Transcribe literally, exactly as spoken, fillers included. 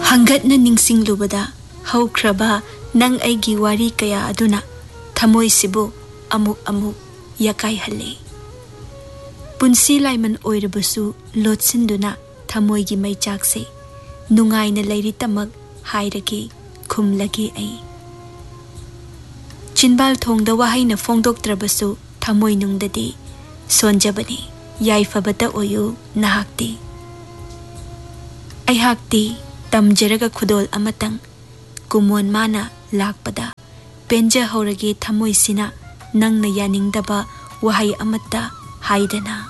Hangatna ningsinglubada haukraba nang aigi wari kaya aduna thamoi sibu amuk amuk yakai halle. Punsi laiman oirabasu lotsinduna thamoi gi maichakse nungai na lairi tamak hairagi khumlagi ai. Chinbal thongda wahai na fongdoktrabasu thamoi nungdadi sonjabani yaifabata oyu nahakti. Aihakti tamjaraga khudol amatang kumon mana lakpada penja haurage thamoi sina nangna yaningdaba wahai amata haidana.